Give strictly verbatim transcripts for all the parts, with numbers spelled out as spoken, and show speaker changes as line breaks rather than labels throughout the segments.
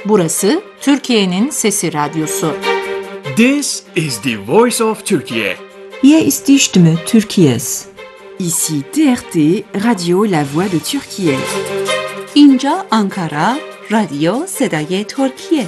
Burası Türkiye'nin Sesi Radyosu.
This is the voice of Turkey.
Hier ist die Stimme Türkiye's.
Ici T R T, Radio La Voix de Türkiye.
اینجا آنکارا، رادیو صدای ترکیه.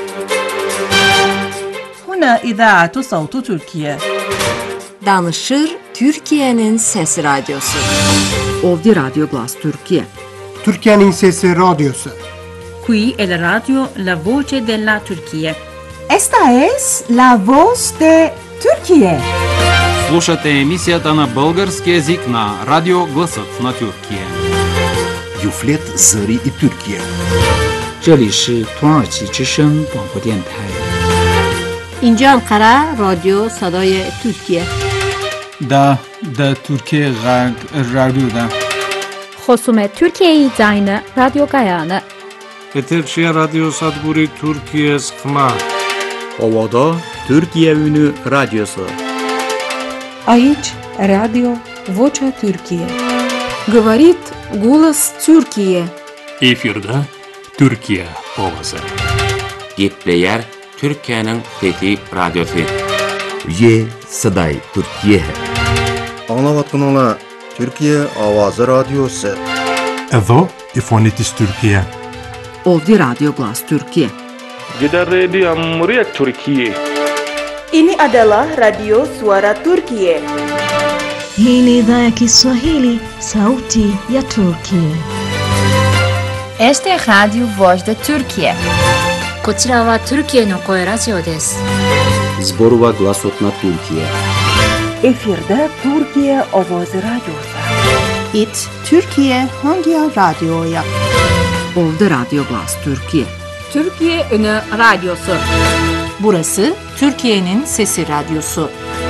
هنا إذاعة صوت تركيا.
Danışır Türkiye'nin Sesi Radyosu.
Ovdje Radio Glas Türkiye.
Türkiye'nin Sesi Radyosu.
Qui è la radio La Voce della Turchia.
Esta es la voz de Türkiye.
Слушате емисията на български език на Радио Гласът на Тюркия.
Юфлет Зари и Türkiye.
这里是土耳其之声广播电台。
اینجا آنکارا، رادیو صدای ترکیه.
Da da Türkiye radyoda.
خصوم Türkiye Zayne Radyo Gayane.
Eterşehir Radyo Sadburi Türkiye Skma.
Ovada Türkiye Ünü Radyosu.
Aici Radio Vocea Türkiye.
Говорит голос Türkiye.
Efirde Türkiye ovası.
Gepleyer Türkiye'nin Fethi Radyosu.
Ye Saday Türkiye.
Anlavatkanlar Türkiye Avazı Radyosu.
Evo İfonitis Türkiye.
Ovdje Radio Glas Türkiye.
Jeda Radio Amriyat Türkiye.
Ini adalah Radio Suara Turkiye.
Hii ni idhaa ya Kiswahili, sauti ya Turkiye.
Este es Radio Voz de Turkiye.
こちらはトルキエの声ラジオです。
Zborova Glasot na Türkiye.
Efirde Türkiye Avazı Radyosu.
It Türkiye hangi radyoya?
Ovdje Radio Glas Türkiye.
Türkiye Ünü Radyosu. Burası Türkiye'nin Sesi Radyosu.